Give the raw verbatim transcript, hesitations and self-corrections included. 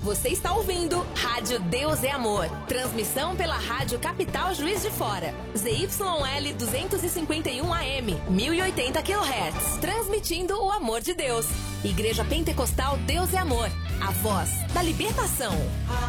Você está ouvindo Rádio Deus é Amor. Transmissão pela Rádio Capital Juiz de Fora. Z Y L duzentos e cinquenta e um A M, mil e oitenta quilohertz. Transmitindo o amor de Deus. Igreja Pentecostal Deus é Amor. A voz da libertação.